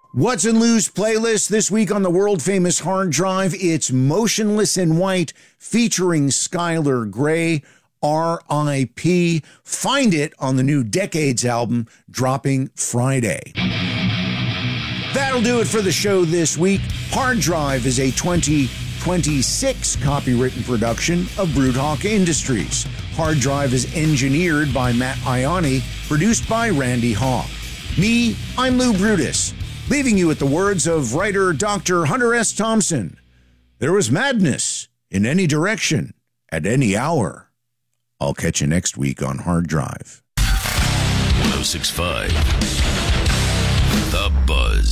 What's in Lou's playlist this week on the world-famous hard drive? It's Motionless in White featuring Skylar Grey, R.I.P. Find it on the new Decades album dropping Friday. That'll do it for the show this week. Hard Drive is a 2026 copywritten production of Broodhawk Industries. Hard Drive is engineered by Matt Ioni, produced by Randy Hawk. Me, I'm Lou Brutus, leaving you with the words of writer Dr. Hunter S. Thompson. There was madness in any direction at any hour. I'll catch you next week on Hard Drive. 106.5 The Buzz.